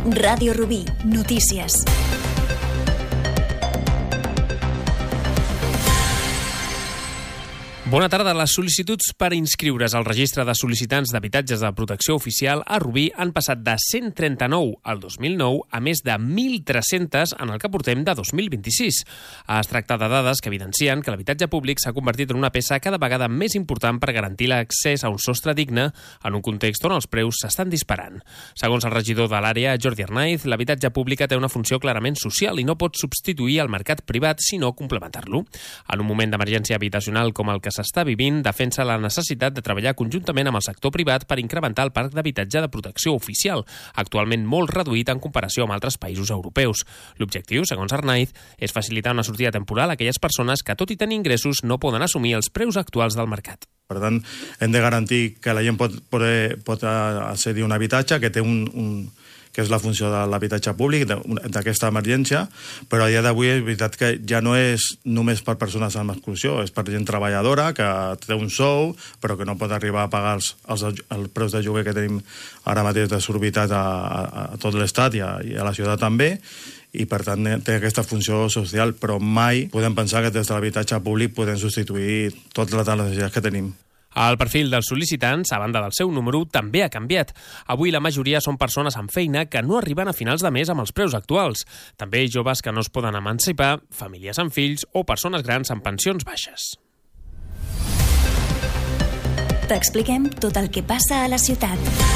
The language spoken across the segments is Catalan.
Ràdio Rubí, notícies. Bona tarda. Les sol·licituds per inscriure's al registre de sol·licitants d'habitatges de protecció oficial a Rubí han passat de 139 al 2009 a més de 1.300 en el que portem de 2026. Es tracta de dades que evidencien que l'habitatge públic s'ha convertit en una peça cada vegada més important per garantir l'accés a un sostre digne en un context on els preus s'estan disparant. Segons el regidor de l'àrea, Jordi Arnaiz, l'habitatge públic té una funció clarament social i no pot substituir el mercat privat, sinó complementar-lo. En un moment d'emergència habitacional com el que s'està vivint, defensa la necessitat de treballar conjuntament amb el sector privat per incrementar el parc d'habitatge de protecció oficial, actualment molt reduït en comparació amb altres països europeus. L'objectiu, segons Arnaiz, és facilitar una sortida temporal a aquelles persones que, tot i tenir ingressos, no poden assumir els preus actuals del mercat. Per tant, hem de garantir que la gent pot accedir a un habitatge que té que és la funció de l'habitatge públic d'aquesta emergència, però a dia d'avui és veritat que ja no és només per persones amb exclusió, és per gent treballadora que té un sou però que no pot arribar a pagar els preus de lloguer que tenim ara mateix desorbitat a tot l'estat i a la ciutat també, i per tant té aquesta funció social, però mai podem pensar que des de l'habitatge públic podem substituir totes les necessitats que tenim. El perfil dels sol·licitants, a banda del seu número, també ha canviat. Avui la majoria són persones amb feina que no arriben a finals de mes amb els preus actuals. També joves que no es poden emancipar, famílies amb fills o persones grans amb pensions baixes. T'expliquem tot el que passa a la ciutat.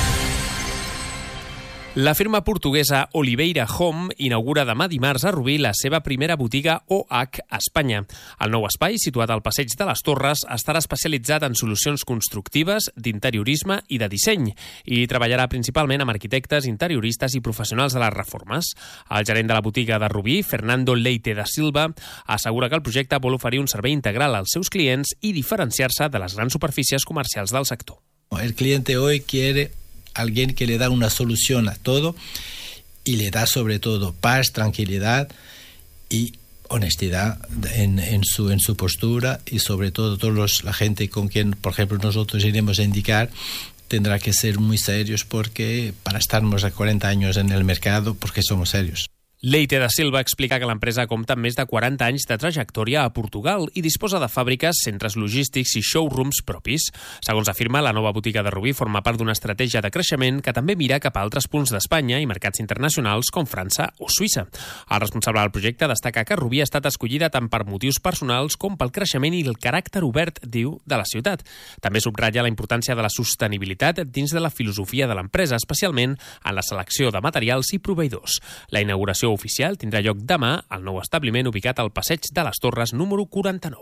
La firma portuguesa Oliveira Home inaugura demà dimarts a Rubí la seva primera botiga OH a Espanya. El nou espai, situat al Passeig de les Torres, estarà especialitzat en solucions constructives, d'interiorisme i de disseny, i treballarà principalment amb arquitectes, interioristes i professionals de les reformes. El gerent de la botiga de Rubí, Fernando Leite da Silva, assegura que el projecte vol oferir un servei integral als seus clients i diferenciar-se de les grans superfícies comercials del sector. El cliente hoy quiere alguien que le da una solución a todo y le da sobre todo paz, tranquilidad y honestidad en su postura, y sobre todo la gente con quien, por ejemplo, nosotros iremos a indicar, tendrá que ser muy serios porque para estarnos a 40 años en el mercado, porque somos serios. Leite da Silva explica que l'empresa compta amb més de 40 anys de trajectòria a Portugal i disposa de fàbriques, centres logístics i showrooms propis. Segons afirma, la nova botiga de Rubí forma part d'una estratègia de creixement que també mira cap a altres punts d'Espanya i mercats internacionals com França o Suïssa. El responsable del projecte destaca que Rubí ha estat escollida tant per motius personals com pel creixement i el caràcter obert, diu, de la ciutat. També subratlla la importància de la sostenibilitat dins de la filosofia de l'empresa, especialment en la selecció de materials i proveïdors. La inauguració oficial tindrà lloc demà al nou establiment ubicat al Passeig de les Torres número 49.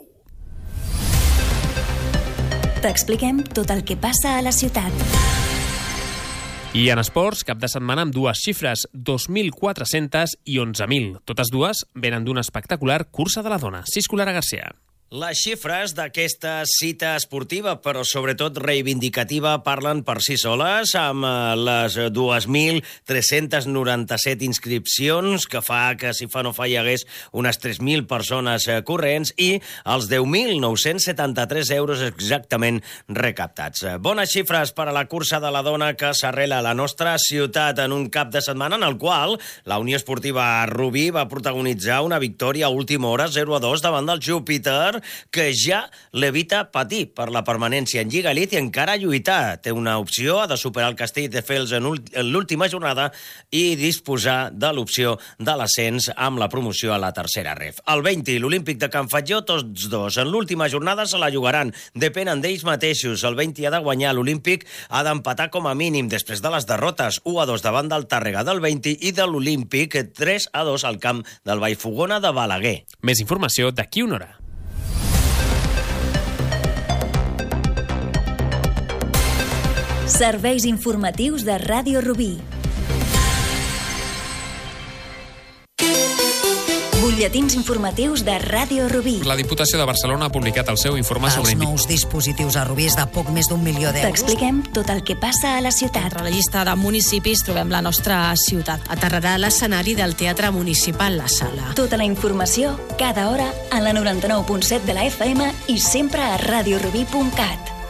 T'expliquem tot el que passa a la ciutat. I en esports, cap de setmana amb dues xifres, 2.400 i 11.000. Totes dues venen d'una espectacular cursa de la dona. Clara García. Les xifres d'aquesta cita esportiva, però sobretot reivindicativa, parlen per si soles, amb les 2.397 inscripcions, que fa que, si fa no fa, hi hagués unes 3.000 persones corrents, i els 10.973 euros exactament recaptats. Bones xifres per a la cursa de la dona que s'arrela a la nostra ciutat en un cap de setmana en el qual la Unió Esportiva Rubí va protagonitzar una victòria a última hora 0-2 davant del Júpiter, que ja l'evita patir per la permanència en Lliga Elite i encara lluitar. Té una opció, ha de superar el Castelldefels en l'última jornada i disposar de l'opció de l'ascens amb la promoció a la tercera ref. El 20 i l'Olímpic de Can Fatjó, tots dos, en l'última jornada se la jugaran. Depenen d'ells mateixos. El 20 ha de guanyar, l'Olímpic ha d'empatar com a mínim després de les derrotes 1-2 davant del Tàrrega del 20 i de l'Olímpic 3-2 al camp del Vallfogona de Balaguer. Més informació d'aquí una hora. Serveis informatius de Ràdio Rubí. Butlletins informatius de Ràdio Rubí. La Diputació de Barcelona ha publicat el seu informe sobre... Els nous dispositius a Rubí és de poc més d'1 milió d'euros. T'expliquem tot el que passa a la ciutat. Entre la llista de municipis trobem la nostra ciutat. Aterrarà l'escenari del Teatre Municipal La Sala. Tota la informació, cada hora, a la 99.7 de la FM i sempre a radiorubí.cat.